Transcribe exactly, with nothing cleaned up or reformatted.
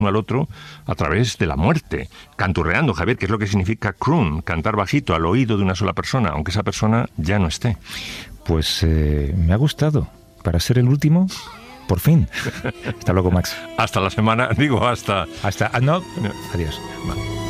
uno al otro a través de la muerte, canturreando, Javier, que es lo que significa croon, cantar bajito al oído de una sola persona, aunque esa persona ya no esté. Pues eh, me ha gustado. Para ser el último, por fin. Hasta luego, Max. Hasta la semana, digo, hasta... Hasta... Ah, no, adiós. Vale.